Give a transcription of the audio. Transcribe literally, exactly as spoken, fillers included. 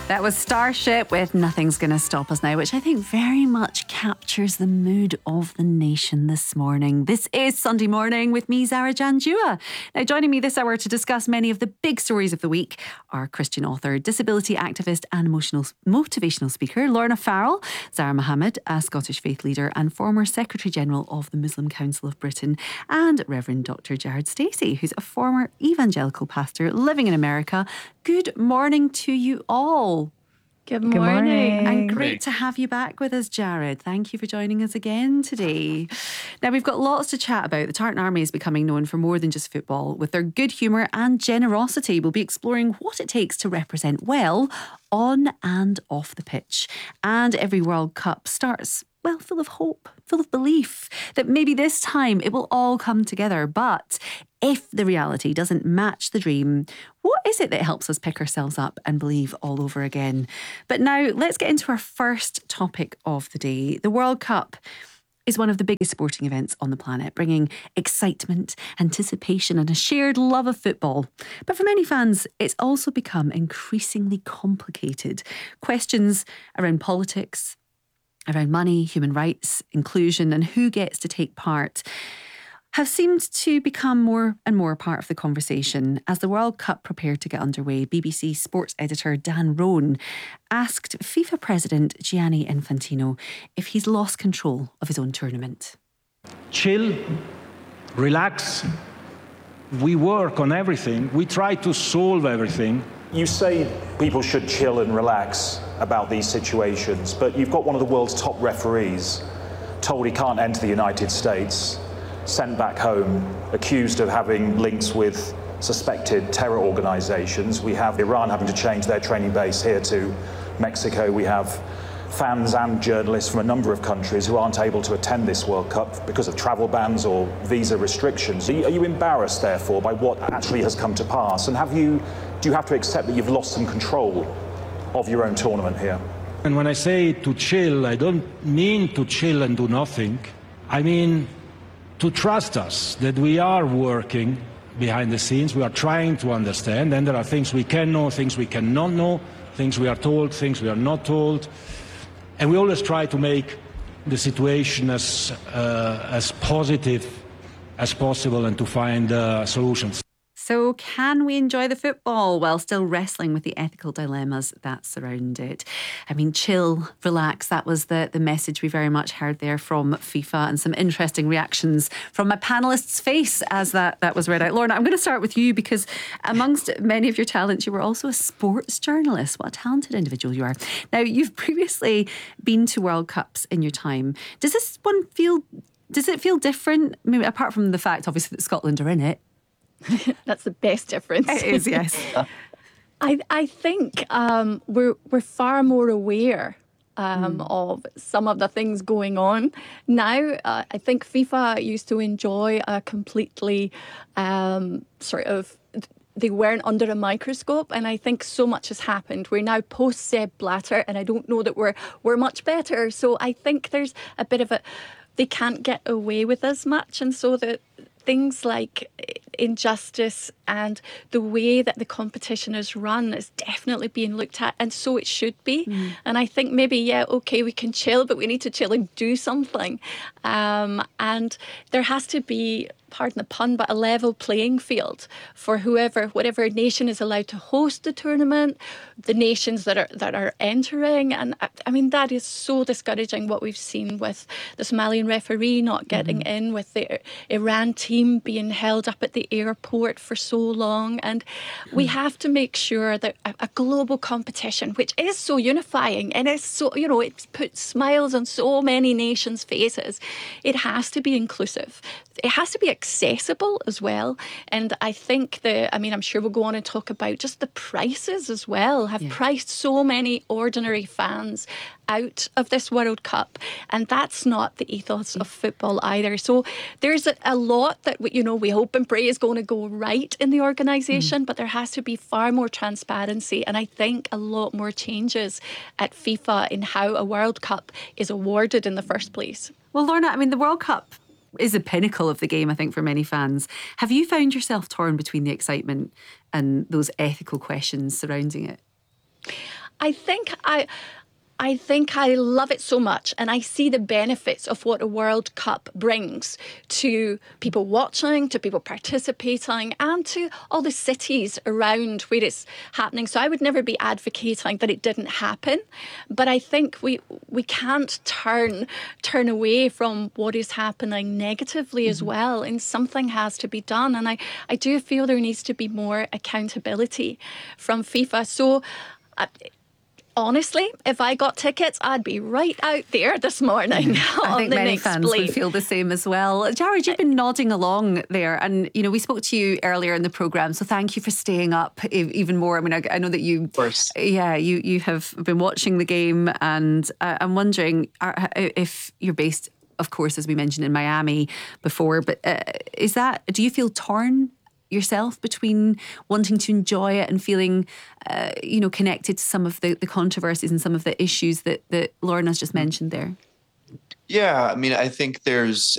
That was Starship with Nothing's Gonna Stop Us Now, which I think very much captures the mood of the nation this morning. This is Sunday Morning with me, Zara Janjua. Now, joining me this hour to discuss many of the big stories of the week are Christian author, disability activist and emotional motivational speaker Lorna Farrell, Zara Mohammed, a Scottish faith leader and former Secretary General of the Muslim Council of Britain, and Reverend Doctor Jared Stacey, who's a former evangelical pastor living in America. Good morning to you all. Good morning. Good morning. And great to have you back with us, Jared. Thank you for joining us again today. Now, we've got lots to chat about. The Tartan Army is becoming known for more than just football. With their good humour and generosity, we'll be exploring what it takes to represent well on and off the pitch. And every World Cup starts, well, full of hope, full of belief that maybe this time it will all come together. But if the reality doesn't match the dream, what is it that helps us pick ourselves up and believe all over again? But now let's get into our first topic of the day. The World Cup is one of the biggest sporting events on the planet, bringing excitement, anticipation and a shared love of football. But for many fans, it's also become increasingly complicated. Questions around politics, around money, human rights, inclusion and who gets to take part have seemed to become more and more part of the conversation. As the World Cup prepared to get underway, B B C sports editor Dan Roan asked FIFA president Gianni Infantino if he's lost control of his own tournament. Chill, relax. We work on everything. We try to solve everything. You say people should chill and relax about these situations, but you've got one of the world's top referees told he can't enter the United States, sent back home, accused of having links with suspected terror organizations. We have Iran having to change their training base here to Mexico. We have fans and journalists from a number of countries who aren't able to attend this World Cup because of travel bans or visa restrictions. Are you, are you embarrassed, therefore, by what actually has come to pass? And have you, do you have to accept that you've lost some control of your own tournament here? And when I say to chill, I don't mean to chill and do nothing. I mean to trust us, that we are working behind the scenes, we are trying to understand, and there are things we can know, things we cannot know, things we are told, things we are not told. And we always try to make the situation as, uh, as positive as possible and to find uh, solutions. So can we enjoy the football while still wrestling with the ethical dilemmas that surround it? I mean, chill, relax. That was the, the message we very much heard there from FIFA, and some interesting reactions from my panellist's face as that, that was read out. Lorna, I'm going to start with you because amongst many of your talents, you were also a sports journalist. What a talented individual you are. Now, you've previously been to World Cups in your time. Does this one feel, does it feel different? I mean, apart from the fact, obviously, that Scotland are in it. That's the best difference. It is, yes. I I think um, we're we're far more aware um, mm. of some of the things going on now. Uh, I think FIFA used to enjoy a completely um, sort of. They weren't under a microscope, and I think so much has happened. We're now post Sepp Blatter, and I don't know that we're we're much better. So I think there's a bit of a. They can't get away with as much, and so that. Things like injustice and the way that the competition is run is definitely being looked at, and so it should be. Mm. And I think maybe, yeah, okay, we can chill, but we need to chill and do something. Um, and there has to be, pardon the pun, but a level playing field for whoever, whatever nation is allowed to host the tournament, the nations that are that are entering. And I, I mean, that is so discouraging what we've seen with the Somalian referee not getting mm-hmm. in, with the Iran team being held up at the airport for so long. And mm. we have to make sure that a, a global competition, which is so unifying and is so, you know, it puts smiles on so many nations' faces, it has to be inclusive. It has to be accessible as well. And I think the, I mean, I'm sure we'll go on and talk about just the prices as well, have yeah. priced so many ordinary fans out of this World Cup. And that's not the ethos of football either. So there's a, a lot that, we, you know, we hope and pray is going to go right in the organisation, mm. but there has to be far more transparency. And I think a lot more changes at FIFA in how a World Cup is awarded in the first place. Well, Lorna, I mean, the World Cup is the pinnacle of the game, I think, for many fans. Have you found yourself torn between the excitement and those ethical questions surrounding it? I think I... I think I love it so much, and I see the benefits of what a World Cup brings to people watching, to people participating, and to all the cities around where it's happening. So I would never be advocating that it didn't happen, but I think we we can't turn turn away from what is happening negatively mm-hmm. as well, and something has to be done. And I, I do feel there needs to be more accountability from FIFA. So uh, honestly, if I got tickets, I'd be right out there this morning. I think many fans plane. would feel the same as well. Jared, you've been nodding along there, and you know we spoke to you earlier in the programme, so thank you for staying up even more. I mean, I, I know that you, of course. yeah, you you have been watching the game, and uh, I'm wondering are, if you're based, of course, as we mentioned in Miami before, but uh, is that do you feel torn yourself between wanting to enjoy it and feeling, uh, you know, connected to some of the, the controversies and some of the issues that, that Lauren has just mentioned there? Yeah, I mean, I think there's